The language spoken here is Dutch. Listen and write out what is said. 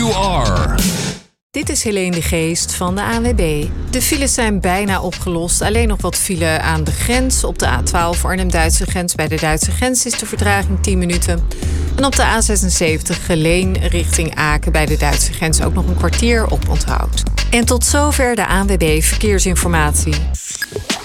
you are. Dit is Helene de Geest van de ANWB. De files zijn bijna opgelost. Alleen nog wat file aan de grens. Op de A12 Arnhem-Duitse grens. Bij de Duitse grens is de vertraging 10 minuten. En op de A76 Geleen richting Aken. Bij de Duitse grens ook nog een kwartier op onthoud. En tot zover de ANWB Verkeersinformatie.